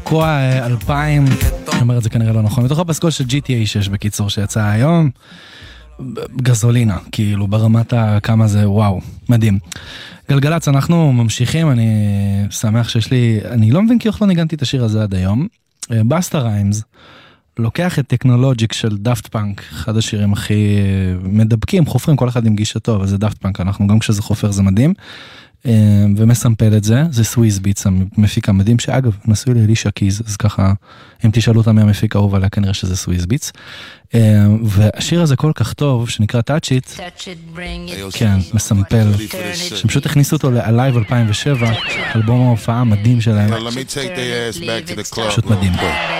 קוקואה 2000, אני אומר את זה כנראה לא נכון, מתוך הפסקול של GTA 6 בקיצור שיצא היום, גזולינה, כאילו ברמת כמה זה וואו, מדהים. גלגלץ, אנחנו ממשיכים, אני שמח שיש לי, אני לא מבין כי איך לא ניגנתי את השיר הזה עד היום. בסטה ריימס לוקח את טכנולוג'יק של דאפט פאנק, אחד השירים הכי מדבקים, חופרים, כל אחד עם גישתו, אבל זה דאפט פאנק, אנחנו גם כשזה חופר זה מדהים, ומסמפל את זה, זה סוויז ביטס, המפיק המדהים, שאגב, נשוי לאלישה קיז, אז ככה, אם תשאלו אותה מהמפיק האהוב עליה, כנראה שזה סוויז ביטס, והשיר הזה כל כך טוב, שנקרא Touch It, כן, מסמפל, שפשוט הכניסו אותו ל-Alive 2007, אלבום ההופעה המדהים שלהם, פשוט מדהים.